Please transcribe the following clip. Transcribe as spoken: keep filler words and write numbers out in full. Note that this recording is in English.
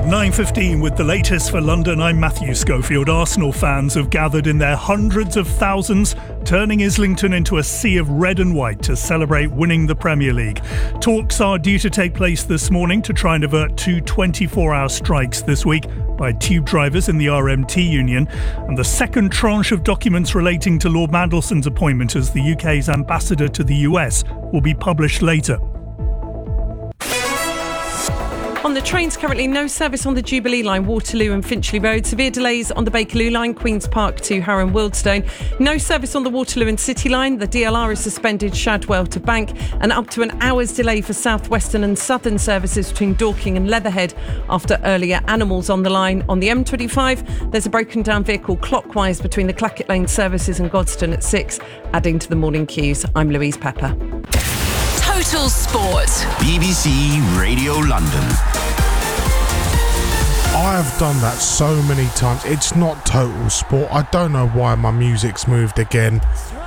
nine fifteen with the latest for London. I'm Matthew Schofield. Arsenal fans have gathered in their hundreds of thousands, turning Islington into a sea of red and white to celebrate winning the Premier League. Talks are due to take place this morning to try and avert two twenty-four hour strikes this week by tube drivers in the R M T union, and the second tranche of documents relating to Lord Mandelson's appointment as the U K's ambassador to the U S will be published later. On the trains, currently no service on the Jubilee line, Waterloo and Finchley Road. Severe delays on the Bakerloo line, Queen's Park to Harrow and Wealdstone. No service on the Waterloo and City line. The D L R is suspended Shadwell to Bank, and up to an hour's delay for southwestern and southern services between Dorking and Leatherhead after earlier animals on the line. On the M twenty-five, there's a broken down vehicle clockwise between the Clackett Lane services and Godstone at six, adding to the morning queues. I'm Louise Pepper. Total Sport. B B C Radio London. I have done that so many times. It's not Total Sport. I don't know why my music's moved again.